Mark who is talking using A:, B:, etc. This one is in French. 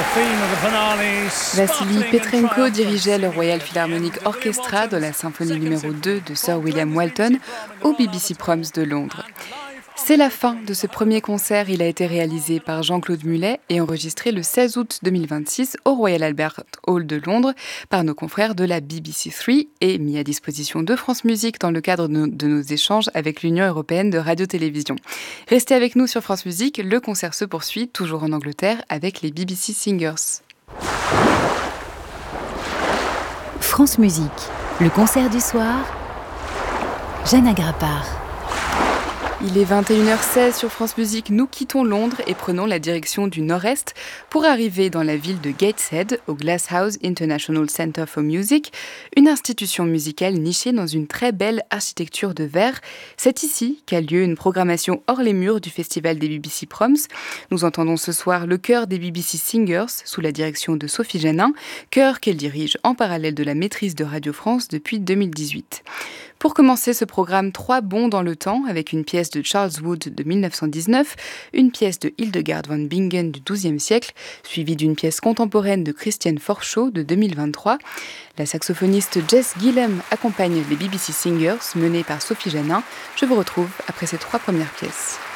A: Vassili Petrenko dirigeait le Royal Philharmonic Orchestra de la symphonie numéro 2 de Sir William Walton au BBC Proms de Londres. C'est la fin de ce premier concert. Il a été réalisé par Jean-Claude Mullet et enregistré le 16 août 2026 au Royal Albert Hall de Londres par nos confrères de la BBC 3 et mis à disposition de France Musique dans le cadre de nos échanges avec l'Union européenne de radio-télévision. Restez avec nous sur France Musique, le concert se poursuit, toujours en Angleterre, avec les BBC Singers.
B: France Musique, le concert du soir, Jeanne Agrapard.
A: Il est 21h16 sur France Musique, nous quittons Londres et prenons la direction du nord-est pour arriver dans la ville de Gateshead, au Glasshouse International Centre for Music, une institution musicale nichée dans une très belle architecture de verre. C'est ici qu'a lieu une programmation hors les murs du festival des BBC Proms. Nous entendons ce soir le chœur des BBC Singers sous la direction de Sophie Janin, chœur qu'elle dirige en parallèle de la maîtrise de Radio France depuis 2018. Pour commencer ce programme, 3 bonds dans le temps avec une pièce de Charles Wood de 1919, une pièce de Hildegard von Bingen du XIIe siècle, suivie d'une pièce contemporaine de Christiane Forschaw de 2023. La saxophoniste Jess Gillem accompagne les BBC Singers menés par Sophie Janin. Je vous retrouve après ces 3 premières pièces.